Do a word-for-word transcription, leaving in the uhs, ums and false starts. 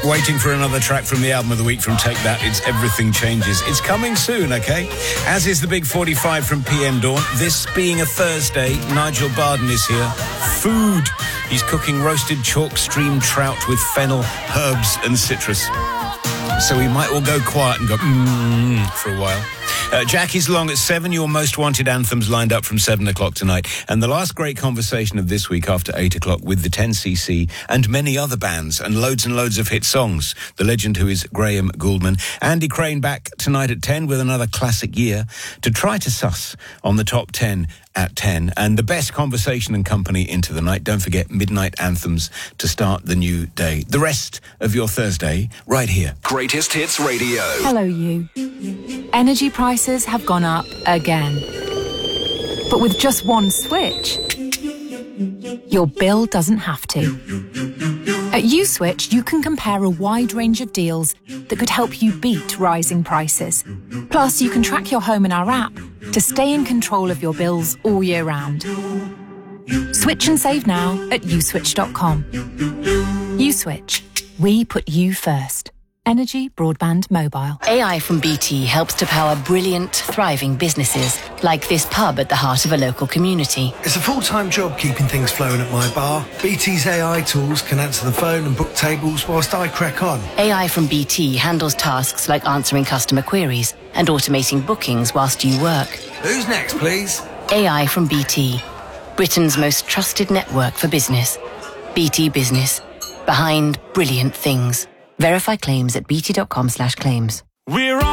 Waiting for another track from the album of the week from Take That. It's Everything Changes. It's coming soon, okay? As is the Big forty-five from P M Dawn. This being a Thursday, Nigel Barden is here. Food. He's cooking roasted chalk stream trout with fennel, herbs and citrus. So we might all go quiet and go mmm for a while. Uh, Jackie's Long at seven, your most wanted anthems lined up from seven o'clock tonight. And the last great conversation of this week after eight o'clock with the ten C C and many other bands and loads and loads of hit songs. The legend who is Graham Gouldman. Andy Crane back tonight at ten with another classic year to try to suss on the top ten at ten. And the best conversation and company into the night. Don't forget midnight anthems to start the new day. The rest of your Thursday right here. Greatest Hits Radio. Hello, you. Energy prices have gone up again. But with just one switch, your bill doesn't have to. At USwitch, you can compare a wide range of deals that could help you beat rising prices. Plus, you can track your home in our app to stay in control of your bills all year round. Switch and save now at uswitch dot com. USwitch. We put you first. Energy, broadband, mobile. A I from B T helps to power brilliant, thriving businesses, like this pub at the heart of a local community. It's a full-time job keeping things flowing at my bar. B T's A I tools can answer the phone and book tables whilst I crack on. A I from B T handles tasks like answering customer queries and automating bookings whilst you work. Who's next, please? A I from B T, Britain's most trusted network for business. B T Business, behind brilliant things. Verify claims at bt dot com slash claims. We're on.